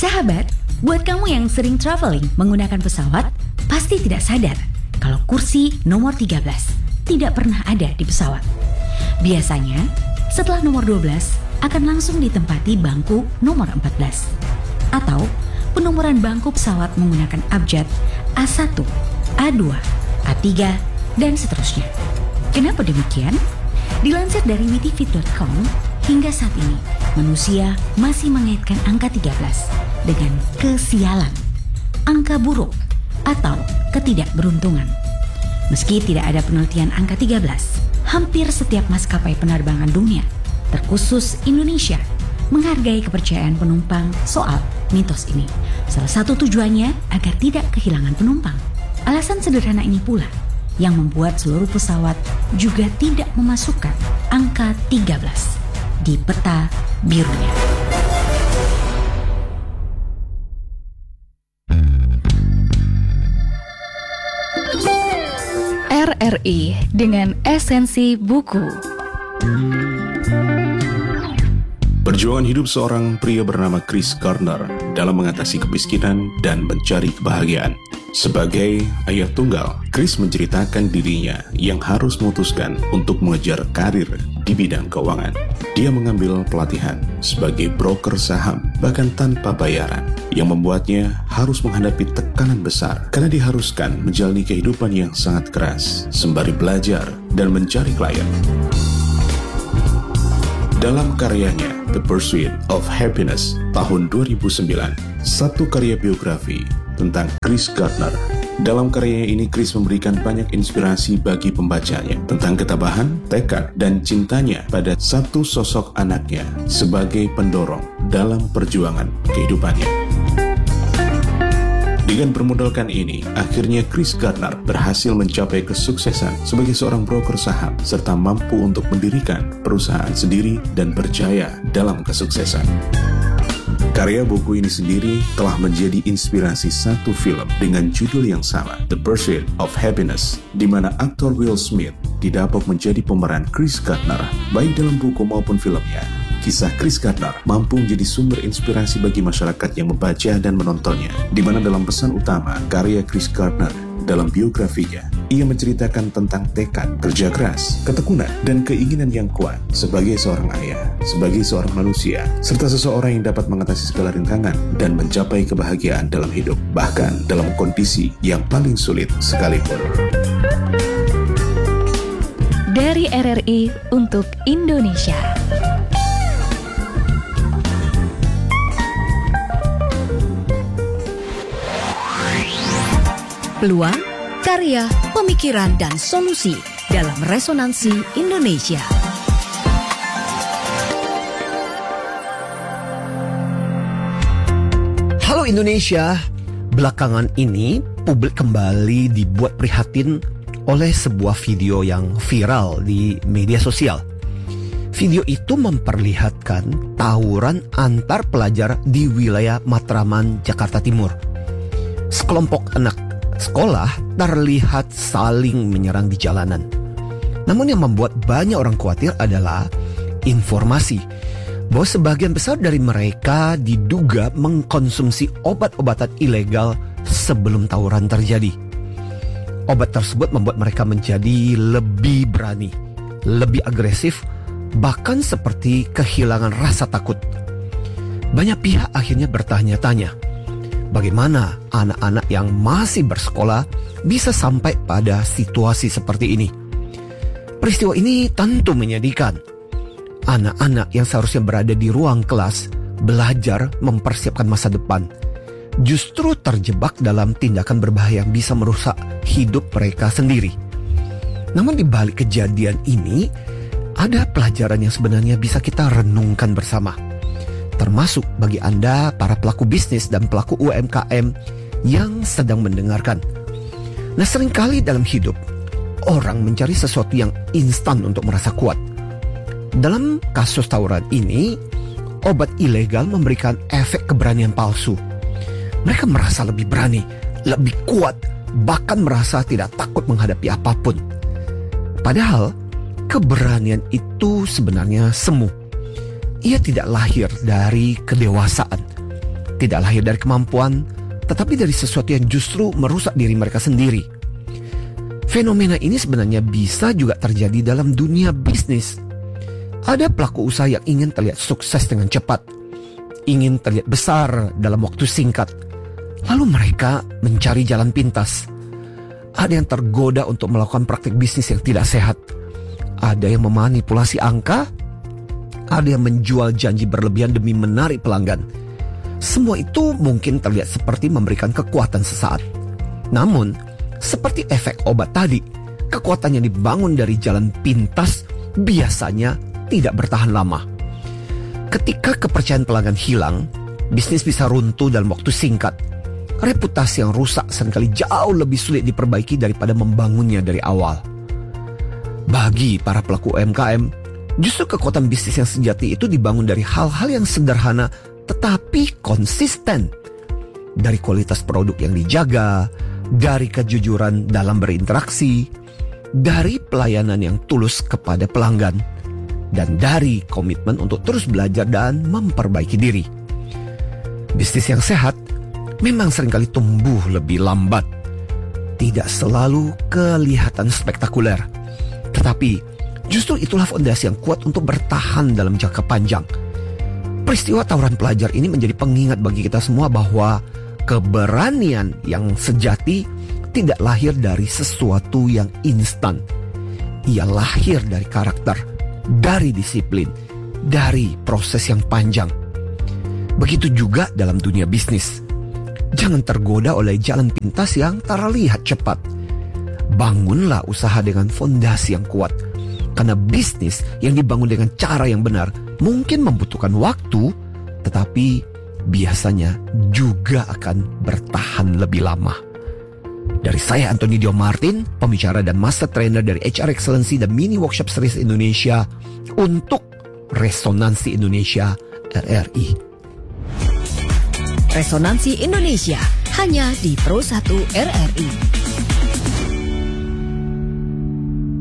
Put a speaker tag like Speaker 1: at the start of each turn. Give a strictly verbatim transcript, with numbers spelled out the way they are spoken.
Speaker 1: Sahabat, buat kamu yang sering traveling menggunakan pesawat, pasti tidak sadar kalau kursi nomor tiga belas tidak pernah ada di pesawat. Biasanya, setelah nomor dua belas akan langsung ditempati bangku nomor empat belas. Atau penomoran bangku pesawat menggunakan abjad A satu, A dua, A tiga, dan seterusnya. Kenapa demikian? Dilansir dari witivit dot com, hingga saat ini manusia masih mengaitkan angka tiga belas dengan kesialan, angka buruk, atau ketidakberuntungan. Meski tidak ada penelitian angka tiga belas, hampir setiap maskapai penerbangan dunia, terkhusus Indonesia, menghargai kepercayaan penumpang soal mitos ini. Salah satu tujuannya agar tidak kehilangan penumpang. Alasan sederhana ini pula yang membuat seluruh pesawat juga tidak memasukkan angka tiga belas di peta birunya.
Speaker 2: R R I dengan esensi buku.
Speaker 3: Perjuangan hidup seorang pria bernama Chris Gardner dalam mengatasi kemiskinan dan mencari kebahagiaan. Sebagai ayah tunggal, Chris menceritakan dirinya yang harus memutuskan untuk mengejar karir di bidang keuangan. Dia mengambil pelatihan sebagai broker saham bahkan tanpa bayaran, yang membuatnya harus menghadapi tekanan besar karena diharuskan menjalani kehidupan yang sangat keras sembari belajar dan mencari klien. Dalam karyanya The Pursuit of Happiness tahun dua ribu sembilan, satu karya biografi tentang Chris Gardner. Dalam karyanya ini, Chris memberikan banyak inspirasi bagi pembacanya tentang ketabahan, tekad, dan cintanya pada satu sosok anaknya sebagai pendorong dalam perjuangan kehidupannya. Dengan bermodalkan ini, akhirnya Chris Gardner berhasil mencapai kesuksesan sebagai seorang broker saham serta mampu untuk mendirikan perusahaan sendiri dan berjaya dalam kesuksesan. Karya buku ini sendiri telah menjadi inspirasi satu film dengan judul yang sama, The Pursuit of Happiness, di mana aktor Will Smith didapuk menjadi pemeran Chris Gardner, baik dalam buku maupun filmnya. Kisah Chris Gardner mampu menjadi sumber inspirasi bagi masyarakat yang membaca dan menontonnya, di mana dalam pesan utama karya Chris Gardner dalam biografinya, ia menceritakan tentang tekad, kerja keras, ketekunan, dan keinginan yang kuat sebagai seorang ayah, sebagai seorang manusia, serta seseorang yang dapat mengatasi segala rintangan dan mencapai kebahagiaan dalam hidup, bahkan dalam kondisi yang paling sulit sekalipun.
Speaker 2: Dari R R I untuk Indonesia.
Speaker 4: Peluang, karya, pemikiran, dan solusi dalam Resonansi Indonesia.
Speaker 5: Halo Indonesia, belakangan ini publik kembali dibuat prihatin oleh sebuah video yang viral di media sosial. Video itu memperlihatkan tawuran antar pelajar di wilayah Matraman, Jakarta Timur. Sekelompok anak sekolah terlihat saling menyerang di jalanan. Namun yang membuat banyak orang khawatir adalah informasi bahwa sebagian besar dari mereka diduga mengkonsumsi obat-obatan ilegal sebelum tawuran terjadi. Obat tersebut membuat mereka menjadi lebih berani, lebih agresif, bahkan seperti kehilangan rasa takut. Banyak pihak akhirnya bertanya-tanya, bagaimana anak-anak yang masih bersekolah bisa sampai pada situasi seperti ini? Peristiwa ini tentu menyedihkan. Anak-anak yang seharusnya berada di ruang kelas, belajar mempersiapkan masa depan, justru terjebak dalam tindakan berbahaya yang bisa merusak hidup mereka sendiri. Namun di balik kejadian ini, ada pelajaran yang sebenarnya bisa kita renungkan bersama. Termasuk bagi Anda para pelaku bisnis dan pelaku U M K M yang sedang mendengarkan. Nah, seringkali dalam hidup orang mencari sesuatu yang instan untuk merasa kuat. Dalam kasus tawuran ini, obat ilegal memberikan efek keberanian palsu. Mereka merasa lebih berani, lebih kuat, bahkan merasa tidak takut menghadapi apapun. Padahal keberanian itu sebenarnya semu. Ia tidak lahir dari kedewasaan, tidak lahir dari kemampuan, tetapi dari sesuatu yang justru merusak diri mereka sendiri. Fenomena ini sebenarnya bisa juga terjadi dalam dunia bisnis. Ada pelaku usaha yang ingin terlihat sukses dengan cepat, ingin terlihat besar dalam waktu singkat. Lalu mereka mencari jalan pintas. Ada yang tergoda untuk melakukan praktik bisnis yang tidak sehat. Ada yang memanipulasi angka. Ada yang menjual janji berlebihan demi menarik pelanggan. Semua itu mungkin terlihat seperti memberikan kekuatan sesaat. Namun, seperti efek obat tadi, kekuatan yang dibangun dari jalan pintas biasanya tidak bertahan lama. Ketika kepercayaan pelanggan hilang, bisnis bisa runtuh dalam waktu singkat. Reputasi yang rusak seringkali jauh lebih sulit diperbaiki daripada membangunnya dari awal. Bagi para pelaku U M K M, justru kekuatan bisnis yang sejati itu dibangun dari hal-hal yang sederhana tetapi konsisten. Dari kualitas produk yang dijaga, dari kejujuran dalam berinteraksi, dari pelayanan yang tulus kepada pelanggan, dan dari komitmen untuk terus belajar dan memperbaiki diri. Bisnis yang sehat memang seringkali tumbuh lebih lambat. Tidak selalu kelihatan spektakuler, tetapi justru itulah fondasi yang kuat untuk bertahan dalam jangka panjang. Peristiwa tawuran pelajar ini menjadi pengingat bagi kita semua bahwa keberanian yang sejati tidak lahir dari sesuatu yang instan. Ia lahir dari karakter, dari disiplin, dari proses yang panjang. Begitu juga dalam dunia bisnis. Jangan tergoda oleh jalan pintas yang terlihat cepat. Bangunlah usaha dengan fondasi yang kuat. Karena bisnis yang dibangun dengan cara yang benar mungkin membutuhkan waktu, tetapi biasanya juga akan bertahan lebih lama. Dari saya Anthony Dio Martin, pembicara dan master trainer dari H R Excellency dan Mini Workshop Series Indonesia untuk Resonansi Indonesia R R I.
Speaker 4: Resonansi Indonesia hanya di Pro satu R R I.